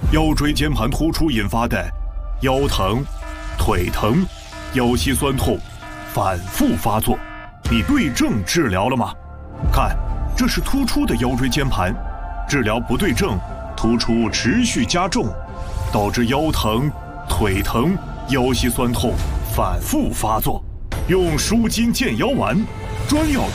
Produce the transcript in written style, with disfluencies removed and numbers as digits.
腰椎间盘突出引发的腰疼、腿疼、腰膝酸痛反复发作，你对症治疗了吗？看，这是突出的腰椎间盘，治疗不对症，突出持续加重，导致腰疼、腿疼、腰膝酸痛反复发作。用舒筋健腰丸，专药